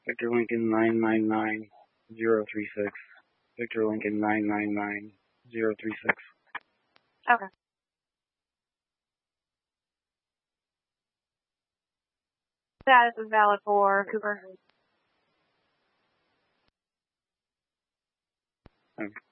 Victor Lincoln 999036. Victor Lincoln 999036. Okay. Status is valid for Cooper. Okay.